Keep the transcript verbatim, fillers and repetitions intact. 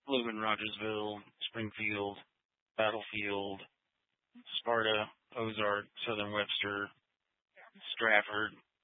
Logan, Rogersville, Springfield, Battlefield, Sparta, Ozark, Southern Webster, Stratford,